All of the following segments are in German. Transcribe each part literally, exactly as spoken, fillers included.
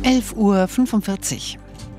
elf Uhr fünfundvierzig.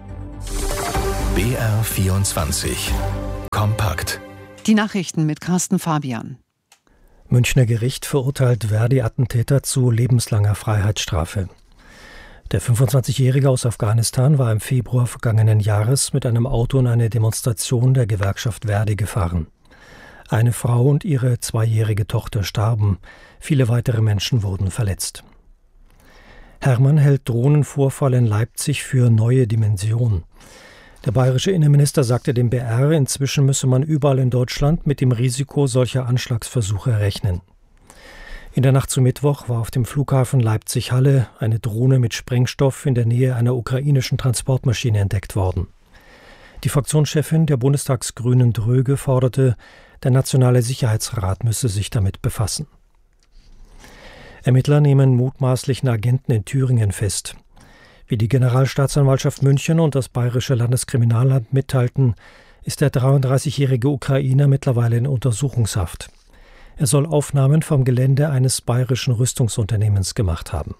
B R vierundzwanzig. Kompakt. Die Nachrichten mit Carsten Fabian. Münchner Gericht verurteilt Verdi-Attentäter zu lebenslanger Freiheitsstrafe. Der fünfundzwanzigjährige aus Afghanistan war im Februar vergangenen Jahres mit einem Auto in eine Demonstration der Gewerkschaft Verdi gefahren. Eine Frau und ihre zweijährige Tochter starben. Viele weitere Menschen wurden verletzt. Hermann hält Drohnenvorfall in Leipzig für neue Dimension. Der bayerische Innenminister sagte dem B R, inzwischen müsse man überall in Deutschland mit dem Risiko solcher Anschlagsversuche rechnen. In der Nacht zu Mittwoch war auf dem Flughafen Leipzig-Halle eine Drohne mit Sprengstoff in der Nähe einer ukrainischen Transportmaschine entdeckt worden. Die Fraktionschefin der Bundestagsgrünen Dröge forderte, der Nationale Sicherheitsrat müsse sich damit befassen. Ermittler nehmen mutmaßlichen Agenten in Thüringen fest. Wie die Generalstaatsanwaltschaft München und das Bayerische Landeskriminalamt mitteilten, ist der dreiunddreißigjährige Ukrainer mittlerweile in Untersuchungshaft. Er soll Aufnahmen vom Gelände eines bayerischen Rüstungsunternehmens gemacht haben.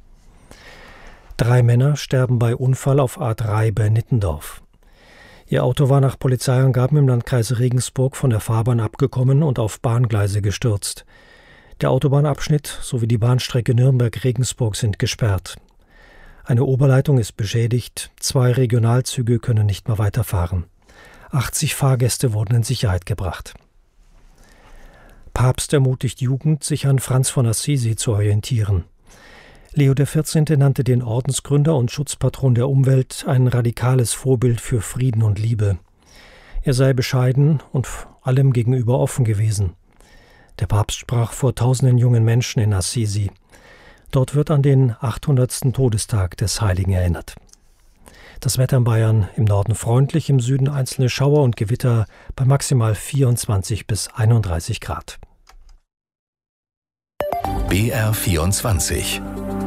Drei Männer sterben bei Unfall auf A drei bei Nittendorf. Ihr Auto war nach Polizeiangaben im Landkreis Regensburg von der Fahrbahn abgekommen und auf Bahngleise gestürzt. Der Autobahnabschnitt sowie die Bahnstrecke Nürnberg-Regensburg sind gesperrt. Eine Oberleitung ist beschädigt, zwei Regionalzüge können nicht mehr weiterfahren. achtzig Fahrgäste wurden in Sicherheit gebracht. Papst ermutigt Jugend, sich an Franz von Assisi zu orientieren. Leo der vierzehnte nannte den Ordensgründer und Schutzpatron der Umwelt ein radikales Vorbild für Frieden und Liebe. Er sei bescheiden und allem gegenüber offen gewesen. Der Papst sprach vor tausenden jungen Menschen in Assisi. Dort wird an den achthundertsten Todestag des Heiligen erinnert. Das Wetter in Bayern: im Norden freundlich, im Süden einzelne Schauer und Gewitter bei maximal vierundzwanzig bis einunddreißig Grad. B R vierundzwanzig.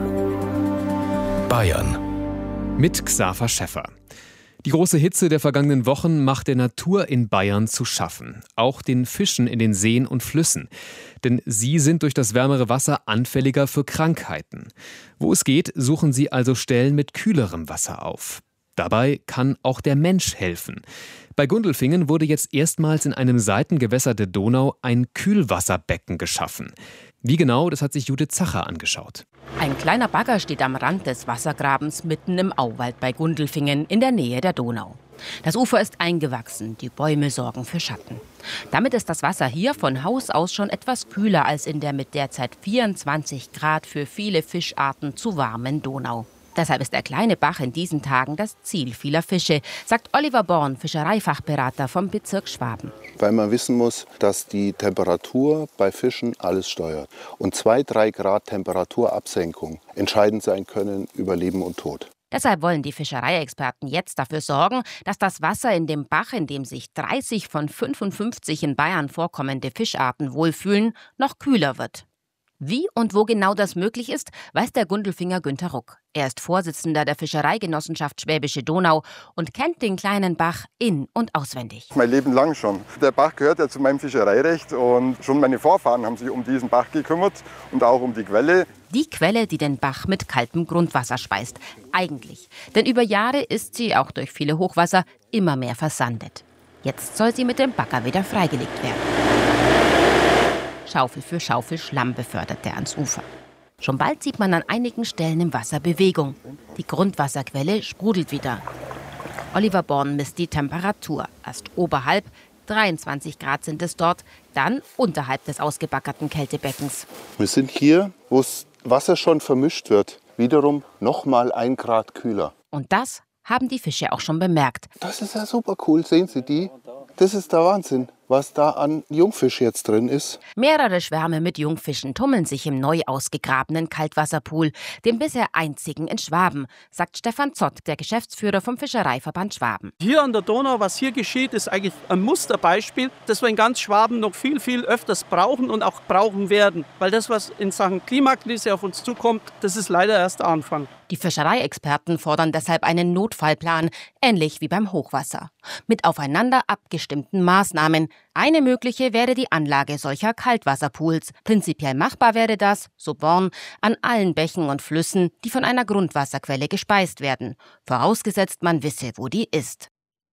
Bayern. Mit Xaver Schäffer. Die große Hitze der vergangenen Wochen macht der Natur in Bayern zu schaffen. Auch den Fischen in den Seen und Flüssen. Denn sie sind durch das wärmere Wasser anfälliger für Krankheiten. Wo es geht, suchen sie also Stellen mit kühlerem Wasser auf. Dabei kann auch der Mensch helfen. Bei Gundelfingen wurde jetzt erstmals in einem Seitengewässer der Donau ein Kühlwasserbecken geschaffen. Wie genau, das hat sich Judith Zacher angeschaut. Ein kleiner Bagger steht am Rand des Wassergrabens mitten im Auwald bei Gundelfingen in der Nähe der Donau. Das Ufer ist eingewachsen, die Bäume sorgen für Schatten. Damit ist das Wasser hier von Haus aus schon etwas kühler als in der mit derzeit vierundzwanzig Grad für viele Fischarten zu warmen Donau. Deshalb ist der kleine Bach in diesen Tagen das Ziel vieler Fische, sagt Oliver Born, Fischereifachberater vom Bezirk Schwaben. Weil man wissen muss, dass die Temperatur bei Fischen alles steuert. Und zwei, drei Grad Temperaturabsenkung entscheidend sein können über Leben und Tod. Deshalb wollen die Fischereiexperten jetzt dafür sorgen, dass das Wasser in dem Bach, in dem sich dreißig von fünfundfünfzig in Bayern vorkommende Fischarten wohlfühlen, noch kühler wird. Wie und wo genau das möglich ist, weiß der Gundelfinger Günter Ruck. Er ist Vorsitzender der Fischereigenossenschaft Schwäbische Donau und kennt den kleinen Bach in- und auswendig. Mein Leben lang schon. Der Bach gehört ja zu meinem Fischereirecht und schon meine Vorfahren haben sich um diesen Bach gekümmert und auch um die Quelle. Die Quelle, die den Bach mit kaltem Grundwasser speist. Eigentlich. Denn über Jahre ist sie, auch durch viele Hochwasser, immer mehr versandet. Jetzt soll sie mit dem Bagger wieder freigelegt werden. Schaufel für Schaufel Schlamm befördert er ans Ufer. Schon bald sieht man an einigen Stellen im Wasser Bewegung. Die Grundwasserquelle sprudelt wieder. Oliver Born misst die Temperatur. Erst oberhalb, dreiundzwanzig Grad sind es dort, dann unterhalb des ausgebackerten Kältebeckens. Wir sind hier, wo das Wasser schon vermischt wird, wiederum noch mal ein Grad kühler. Und das haben die Fische auch schon bemerkt. Das ist ja super cool, sehen Sie die? Das ist der Wahnsinn, was da an Jungfisch jetzt drin ist. Mehrere Schwärme mit Jungfischen tummeln sich im neu ausgegrabenen Kaltwasserpool, dem bisher einzigen in Schwaben, sagt Stefan Zott, der Geschäftsführer vom Fischereiverband Schwaben. Hier an der Donau, was hier geschieht, ist eigentlich ein Musterbeispiel, das wir in ganz Schwaben noch viel, viel öfters brauchen und auch brauchen werden. Weil das, was in Sachen Klimakrise auf uns zukommt, das ist leider erst der Anfang. Die Fischereiexperten fordern deshalb einen Notfallplan, ähnlich wie beim Hochwasser. Mit aufeinander abgestimmten Maßnahmen, Eine mögliche wäre die Anlage solcher Kaltwasserpools. Prinzipiell machbar wäre das, so Born, an allen Bächen und Flüssen, die von einer Grundwasserquelle gespeist werden. Vorausgesetzt, man wisse, wo die ist.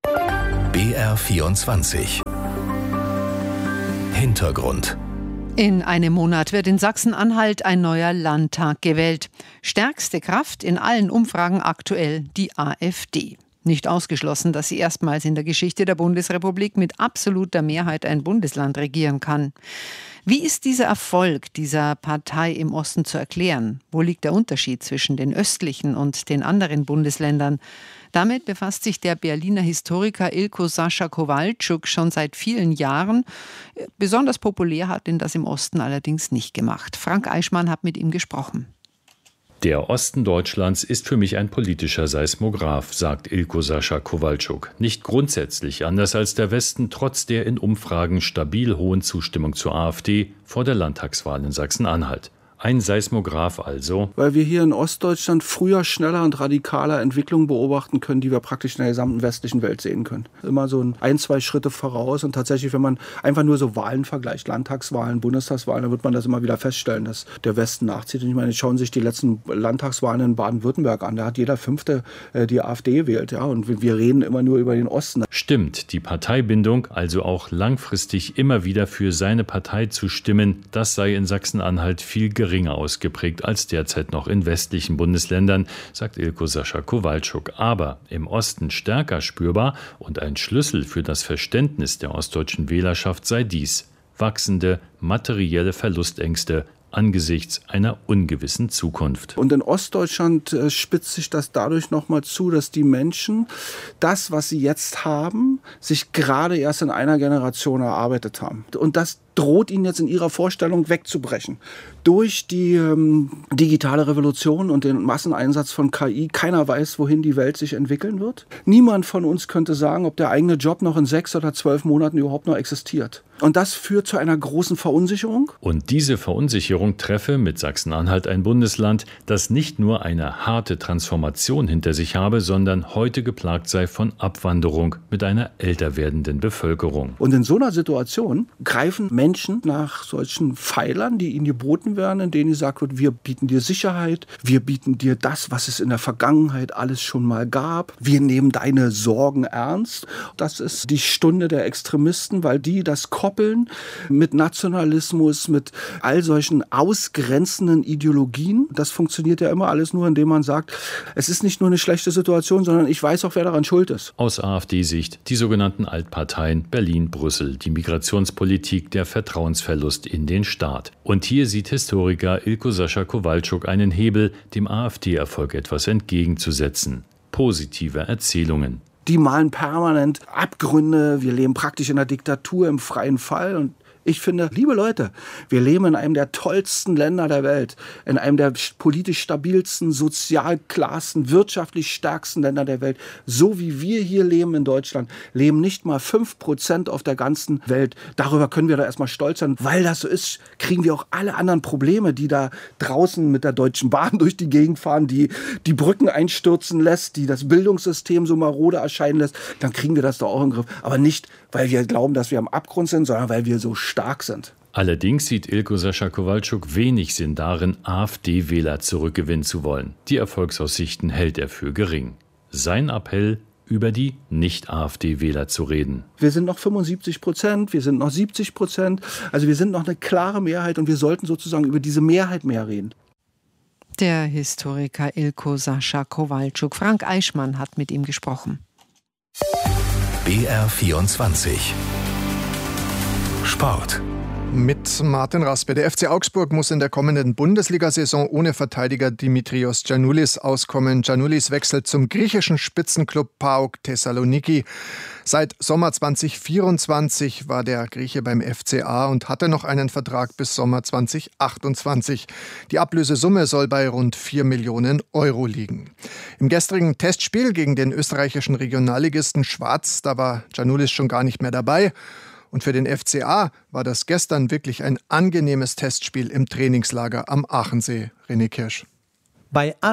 B R vierundzwanzig. Hintergrund. In einem Monat wird in Sachsen-Anhalt ein neuer Landtag gewählt. Stärkste Kraft in allen Umfragen aktuell die AfD. Nicht ausgeschlossen, dass sie erstmals in der Geschichte der Bundesrepublik mit absoluter Mehrheit ein Bundesland regieren kann. Wie ist dieser Erfolg dieser Partei im Osten zu erklären? Wo liegt der Unterschied zwischen den östlichen und den anderen Bundesländern? Damit befasst sich der Berliner Historiker Ilko Sascha Kowalczuk schon seit vielen Jahren. Besonders populär hat ihn das im Osten allerdings nicht gemacht. Frank Eichmann hat mit ihm gesprochen. Der Osten Deutschlands ist für mich ein politischer Seismograph, sagt Ilko Sascha Kowalczuk. Nicht grundsätzlich anders als der Westen, trotz der in Umfragen stabil hohen Zustimmung zur AfD vor der Landtagswahl in Sachsen-Anhalt. Ein Seismograph also. Weil wir hier in Ostdeutschland früher, schneller und radikaler Entwicklungen beobachten können, die wir praktisch in der gesamten westlichen Welt sehen können. Immer so ein, ein, zwei Schritte voraus. Und tatsächlich, wenn man einfach nur so Wahlen vergleicht, Landtagswahlen, Bundestagswahlen, dann wird man das immer wieder feststellen, dass der Westen nachzieht. Und ich meine, schauen Sie sich die letzten Landtagswahlen in Baden-Württemberg an. Da hat jeder Fünfte äh, die AfD gewählt. Ja? Und wir reden immer nur über den Osten. Stimmt, die Parteibindung, also auch langfristig immer wieder für seine Partei zu stimmen, das sei in Sachsen-Anhalt viel geringer. geringer ausgeprägt als derzeit noch in westlichen Bundesländern, sagt Ilko Sascha Kowalczuk. Aber im Osten stärker spürbar und ein Schlüssel für das Verständnis der ostdeutschen Wählerschaft sei dies: wachsende materielle Verlustängste angesichts einer ungewissen Zukunft. Und in Ostdeutschland äh, spitzt sich das dadurch nochmal zu, dass die Menschen das, was sie jetzt haben, sich gerade erst in einer Generation erarbeitet haben. Und das droht ihnen jetzt in ihrer Vorstellung wegzubrechen. Durch die ähm, digitale Revolution und den Masseneinsatz von K I, keiner weiß, wohin die Welt sich entwickeln wird. Niemand von uns könnte sagen, ob der eigene Job noch in sechs oder zwölf Monaten überhaupt noch existiert. Und das führt zu einer großen Verunsicherung. Und diese Verunsicherung treffe mit Sachsen-Anhalt ein Bundesland, das nicht nur eine harte Transformation hinter sich habe, sondern heute geplagt sei von Abwanderung mit einer älter werdenden Bevölkerung. Und in so einer Situation greifen Menschen nach solchen Pfeilern, die ihnen geboten werden, in denen gesagt wird, wir bieten dir Sicherheit, wir bieten dir das, was es in der Vergangenheit alles schon mal gab, wir nehmen deine Sorgen ernst. Das ist die Stunde der Extremisten, weil die das koppeln mit Nationalismus, mit all solchen ausgrenzenden Ideologien. Das funktioniert ja immer alles nur, indem man sagt, es ist nicht nur eine schlechte Situation, sondern ich weiß auch, wer daran schuld ist. Aus AfD-Sicht die sogenannten Altparteien Berlin, Brüssel, die Migrationspolitik, der Vertrauensverlust in den Staat. Und hier sieht Historiker Ilko Sascha Kowalczuk einen Hebel, dem AfD-Erfolg etwas entgegenzusetzen: positive Erzählungen. Die malen permanent Abgründe, wir leben praktisch in einer Diktatur im freien Fall. Und ich finde, liebe Leute, wir leben in einem der tollsten Länder der Welt, in einem der politisch stabilsten, sozial klarsten, wirtschaftlich stärksten Länder der Welt. So wie wir hier leben in Deutschland, leben nicht mal fünf Prozent auf der ganzen Welt. Darüber können wir da erstmal stolz sein. Weil das so ist, kriegen wir auch alle anderen Probleme, die da draußen mit der Deutschen Bahn durch die Gegend fahren, die die Brücken einstürzen lässt, die das Bildungssystem so marode erscheinen lässt. Dann kriegen wir das doch auch in den Griff. Aber nicht, weil wir glauben, dass wir am Abgrund sind, sondern weil wir so stark sind. Allerdings sieht Ilko Sascha Kowalczuk wenig Sinn darin, AfD-Wähler zurückgewinnen zu wollen. Die Erfolgsaussichten hält er für gering. Sein Appell: über die Nicht-AfD-Wähler zu reden. Wir sind noch fünfundsiebzig Prozent, wir sind noch siebzig Prozent. Also wir sind noch eine klare Mehrheit und wir sollten sozusagen über diese Mehrheit mehr reden. Der Historiker Ilko Sascha Kowalczuk. Frank Eichmann hat mit ihm gesprochen. B R vierundzwanzig. Sport. Mit Martin Raspe. Der F C Augsburg muss in der kommenden Bundesliga-Saison ohne Verteidiger Dimitrios Giannoulis auskommen. Giannoulis wechselt zum griechischen Spitzenklub PAOK Thessaloniki. Seit Sommer zwanzig vierundzwanzig war der Grieche beim F C A und hatte noch einen Vertrag bis Sommer zwanzig achtundzwanzig. Die Ablösesumme soll bei rund vier Millionen Euro liegen. Im gestrigen Testspiel gegen den österreichischen Regionalligisten Schwaz, da war Giannoulis schon gar nicht mehr dabei. Und für den F C A war das gestern wirklich ein angenehmes Testspiel im Trainingslager am Aachensee. René Kirsch. Bei acht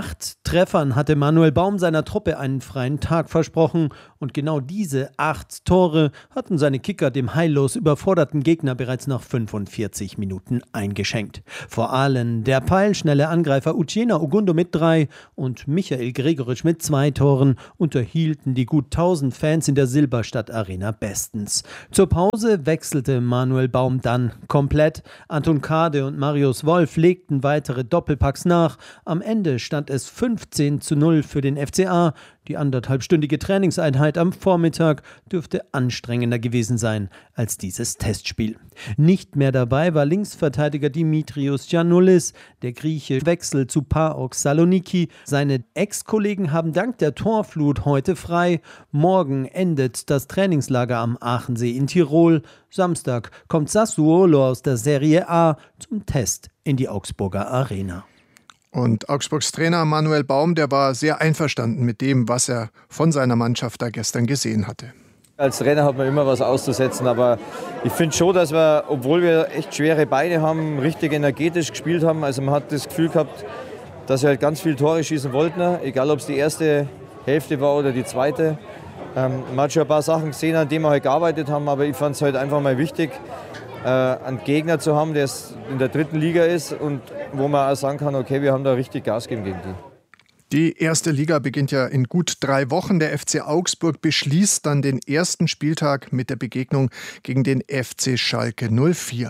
Treffern hatte Manuel Baum seiner Truppe einen freien Tag versprochen und genau diese acht Tore hatten seine Kicker dem heillos überforderten Gegner bereits nach fünfundvierzig Minuten eingeschenkt. Vor allem der peilschnelle Angreifer Uchenna Ogundo mit drei und Michael Gregoritsch mit zwei Toren unterhielten die gut tausend Fans in der Silberstadt Arena bestens. Zur Pause wechselte Manuel Baum dann komplett. Anton Kade und Marius Wolf legten weitere Doppelpacks nach. Am Ende stand es fünfzehn zu null für den F C A. Die anderthalbstündige Trainingseinheit am Vormittag dürfte anstrengender gewesen sein als dieses Testspiel. Nicht mehr dabei war Linksverteidiger Dimitrios Giannoulis. Der Grieche wechselt zu PAOK Saloniki. Seine Ex-Kollegen haben dank der Torflut heute frei. Morgen endet das Trainingslager am Aachensee in Tirol. Samstag kommt Sassuolo aus der Serie A zum Test in die Augsburger Arena. Und Augsburgs Trainer Manuel Baum, der war sehr einverstanden mit dem, was er von seiner Mannschaft da gestern gesehen hatte. Als Trainer hat man immer was auszusetzen, aber ich finde schon, dass wir, obwohl wir echt schwere Beine haben, richtig energetisch gespielt haben. Also man hat das Gefühl gehabt, dass wir halt ganz viele Tore schießen wollten, egal ob es die erste Hälfte war oder die zweite. Ähm, man hat schon ein paar Sachen gesehen, an denen wir halt gearbeitet haben, aber ich fand es halt einfach mal wichtig, äh, einen Gegner zu haben, der in der dritten Liga ist und wo man auch sagen kann, okay, wir haben da richtig Gas gegeben gegen die. Die erste Liga beginnt ja in gut drei Wochen. Der F C Augsburg beschließt dann den ersten Spieltag mit der Begegnung gegen den F C Schalke null vier.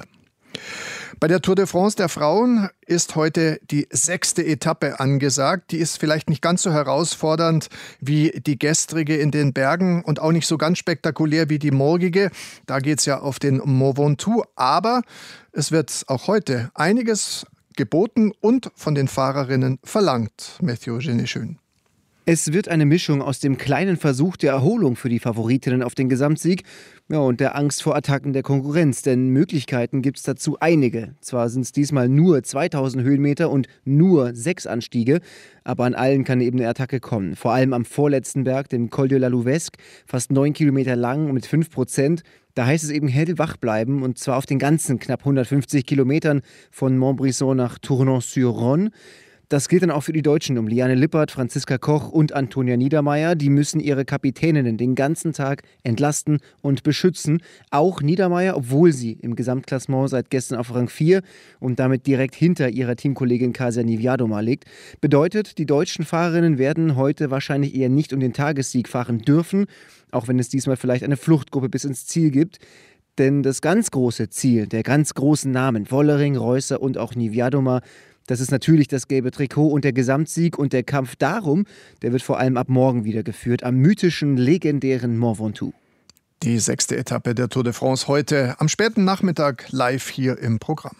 Bei der Tour de France der Frauen ist heute die sechste Etappe angesagt. Die ist vielleicht nicht ganz so herausfordernd wie die gestrige in den Bergen und auch nicht so ganz spektakulär wie die morgige. Da geht es ja auf den Mont Ventoux. Aber es wird auch heute einiges geboten und von den Fahrerinnen verlangt. Mathieu Geneschön. Es wird eine Mischung aus dem kleinen Versuch der Erholung für die Favoritinnen auf den Gesamtsieg, ja, und der Angst vor Attacken der Konkurrenz, denn Möglichkeiten gibt es dazu einige. Zwar sind es diesmal nur zweitausend Höhenmeter und nur sechs Anstiege, aber an allen kann eben eine Attacke kommen. Vor allem am vorletzten Berg, dem Col de la Louvesque, fast neun Kilometer lang und mit fünf Prozent. Da heißt es eben hellwach bleiben, und zwar auf den ganzen knapp hundertfünfzig Kilometern von Montbrison nach Tournon-sur-Rhône. Das gilt dann auch für die Deutschen um Liane Lippert, Franziska Koch und Antonia Niedermeier. Die müssen ihre Kapitäninnen den ganzen Tag entlasten und beschützen. Auch Niedermeier, obwohl sie im Gesamtklassement seit gestern auf Rang vier und damit direkt hinter ihrer Teamkollegin Kasia Niewiadoma liegt. Bedeutet, die deutschen Fahrerinnen werden heute wahrscheinlich eher nicht um den Tagessieg fahren dürfen, auch wenn es diesmal vielleicht eine Fluchtgruppe bis ins Ziel gibt. Denn das ganz große Ziel der ganz großen Namen, Wollering, Reusser und auch Niewiadoma, das ist natürlich das gelbe Trikot und der Gesamtsieg, und der Kampf darum, der wird vor allem ab morgen wieder geführt, am mythischen, legendären Mont Ventoux. Die sechste Etappe der Tour de France heute am späten Nachmittag live hier im Programm.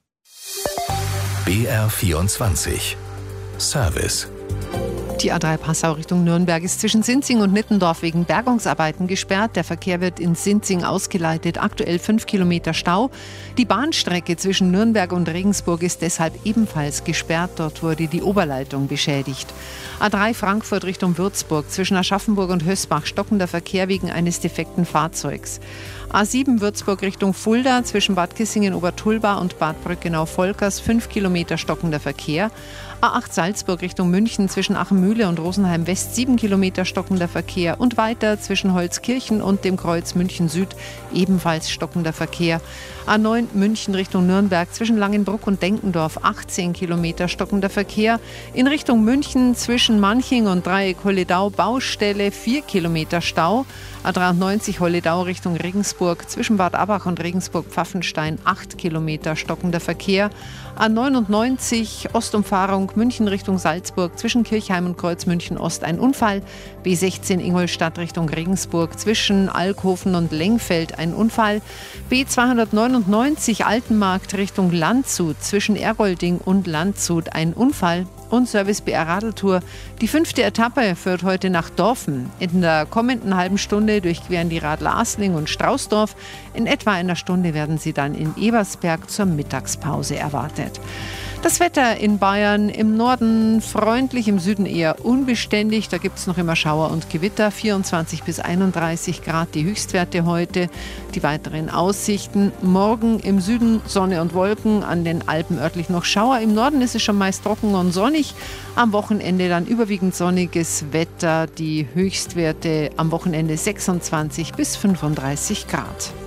B R vierundzwanzig Service. Die A drei Passau Richtung Nürnberg ist zwischen Sinzing und Nittendorf wegen Bergungsarbeiten gesperrt. Der Verkehr wird in Sinzing ausgeleitet. Aktuell fünf Kilometer Stau. Die Bahnstrecke zwischen Nürnberg und Regensburg ist deshalb ebenfalls gesperrt. Dort wurde die Oberleitung beschädigt. A drei Frankfurt Richtung Würzburg. Zwischen Aschaffenburg und Hösbach stockender Verkehr wegen eines defekten Fahrzeugs. A sieben Würzburg Richtung Fulda. Zwischen Bad Kissingen-Obertulba und Bad Brückenau-Volkers fünf Kilometer stockender Verkehr. A acht Salzburg Richtung München. Zwischen Achenmühle und Rosenheim West sieben Kilometer stockender Verkehr. Und weiter zwischen Holzkirchen und dem Kreuz München Süd ebenfalls stockender Verkehr. A neun München Richtung Nürnberg. Zwischen Langenbruck und Denkendorf achtzehn Kilometer stockender Verkehr. In Richtung München zwischen Manching und Dreieck Holledau Baustelle vier Kilometer Stau. A dreiundneunzig Holledau Richtung Regensburg. Zwischen Bad Abbach und Regensburg-Pfaffenstein acht Kilometer stockender Verkehr. A neunundneunzig Ostumfahrung München Richtung Salzburg. Zwischen Kirchheim und Kreuz München Ost ein Unfall. B sechzehn Ingolstadt Richtung Regensburg. Zwischen Alkhofen und Lengfeld ein Unfall. B zweihundertneunundneunzig Altenmarkt Richtung Landshut. Zwischen Ergolding und Landshut ein Unfall. Und Service B R Radeltour. Die fünfte Etappe führt heute nach Dorfen. In der kommenden halben Stunde durchqueren die Radler Asling und Straußdorf. In etwa einer Stunde werden sie dann in Ebersberg zur Mittagspause erwartet. Das Wetter in Bayern im Norden freundlich, im Süden eher unbeständig. Da gibt es noch immer Schauer und Gewitter. vierundzwanzig bis einunddreißig Grad die Höchstwerte heute. Die weiteren Aussichten: morgen im Süden Sonne und Wolken, an den Alpen örtlich noch Schauer. Im Norden ist es schon meist trocken und sonnig. Am Wochenende dann überwiegend sonniges Wetter. Die Höchstwerte am Wochenende sechsundzwanzig bis fünfunddreißig Grad.